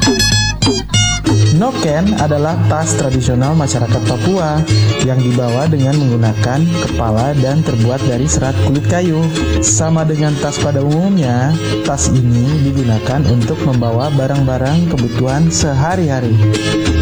Noken adalah tas tradisional masyarakat Papua yang dibawa dengan menggunakan kepala dan terbuat dari serat kulit kayu. Sama dengan tas pada umumnya, tas ini digunakan untuk membawa barang-barang kebutuhan sehari-hari.